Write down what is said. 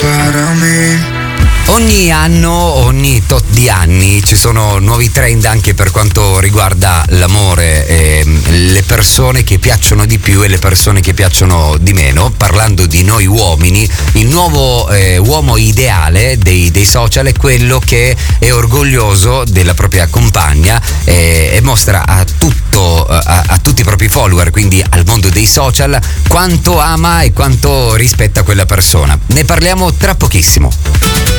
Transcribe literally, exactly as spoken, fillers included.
para mí. Ogni anno, ogni tot di anni ci sono nuovi trend anche per quanto riguarda l'amore, eh, le persone che piacciono di più e le persone che piacciono di meno. Parlando di noi uomini, il nuovo eh, uomo ideale dei, dei social è quello che è orgoglioso della propria compagna eh, e mostra a tutto, a, a tutti i propri follower, quindi al mondo dei social, quanto ama e quanto rispetta quella persona. Ne parliamo tra pochissimo.